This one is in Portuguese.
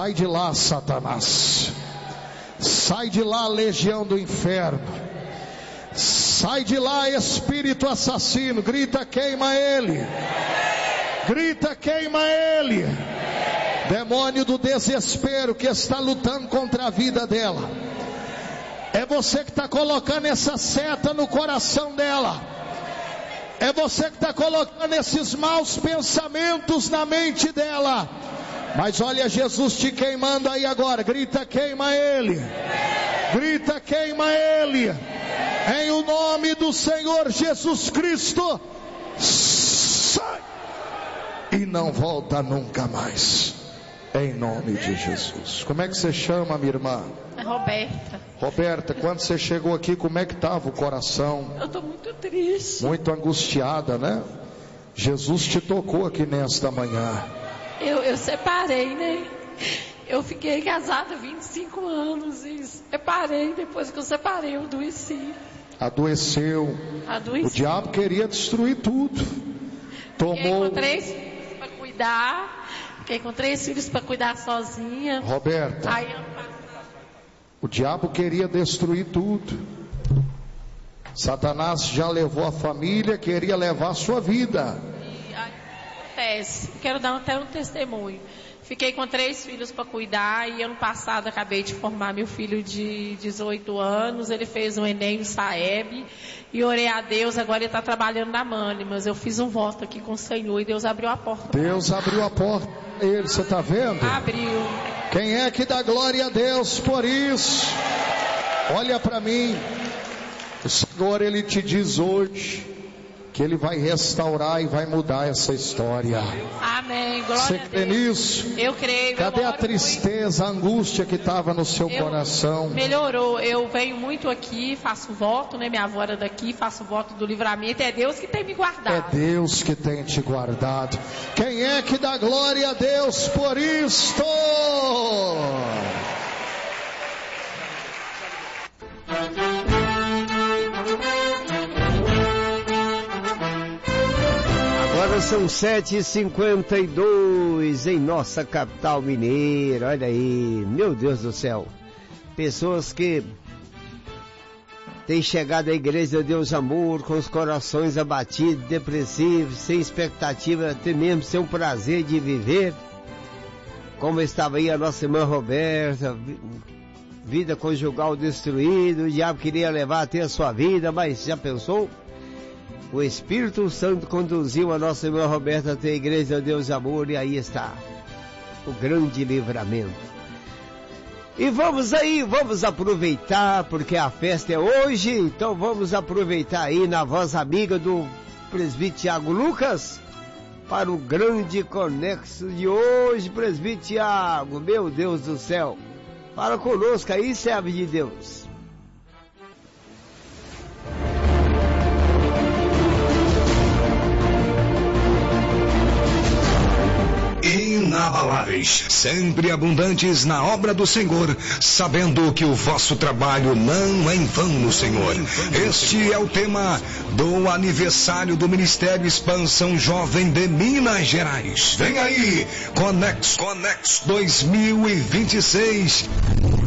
Sai de lá, Satanás. Sai de lá, legião do inferno. Sai de lá, espírito assassino. Grita, queima ele. Grita, queima ele. Demônio do desespero que está lutando contra a vida dela. É você que está colocando essa seta no coração dela. É você que está colocando esses maus pensamentos na mente dela. Mas olha Jesus te queimando aí agora. Grita, queima ele. Grita, queima ele. Em o nome do Senhor Jesus Cristo. Sai. E não volta nunca mais. Em nome de Jesus. Como é que você chama, minha irmã? Roberta. Roberta, quando você chegou aqui, como é que estava o coração? Eu estou muito triste. Muito angustiada, né? Jesus te tocou aqui nesta manhã. Eu separei, né? Eu fiquei casada há 25 anos e separei. Depois que eu separei, eu adoeci. Adoeceu. Adoeci. O diabo queria destruir tudo. Fiquei com 3 filhos para cuidar. Fiquei com 3 filhos para cuidar sozinha. Roberta, o diabo queria destruir tudo. Satanás já levou a família, queria levar a sua vida. E aí acontece. Quero dar até um testemunho. Fiquei com 3 filhos para cuidar e ano passado acabei de formar meu filho de 18 anos. Ele fez um Enem no Saeb e orei a Deus. Agora ele está trabalhando na Mani, mas eu fiz um voto aqui com o Senhor e Deus abriu a porta. Deus abriu a porta para ele, você está vendo? Abriu. Quem é que dá glória a Deus por isso? Olha para mim. O Senhor, Ele te diz hoje que Ele vai restaurar e vai mudar essa história. Amém, glória Você a Deus. crê nisso? Eu creio. Cadê a tristeza, a angústia que estava no seu coração? Melhorou. Eu venho muito aqui, faço voto, né? Minha avó era daqui, faço voto do livramento. É Deus que tem me guardado. É Deus que tem te guardado. Quem é que dá glória a Deus por isto? Agora são 7h52 em nossa capital mineira. Olha aí, meu Deus do céu. Pessoas que têm chegado à igreja de Deus Amor com os corações abatidos, depressivos, sem expectativa até mesmo sem um prazer de viver. Como estava aí a nossa irmã Roberta, vida conjugal destruída, o diabo queria levar até a sua vida, mas já pensou? O Espírito Santo conduziu a nossa irmã Roberta até a igreja de Deus Amor e aí está o grande livramento. E vamos aproveitar, porque a festa é hoje, então vamos aproveitar aí na voz amiga do presbítero Tiago Lucas para o grande conexo de hoje. Presbítero Tiago, meu Deus do céu, fala conosco aí, servo de Deus. Inabaláveis, sempre abundantes na obra do Senhor, sabendo que o vosso trabalho não é em vão no Senhor. Este é o tema do aniversário do Ministério Expansão Jovem de Minas Gerais. Vem aí, Conexo 2026.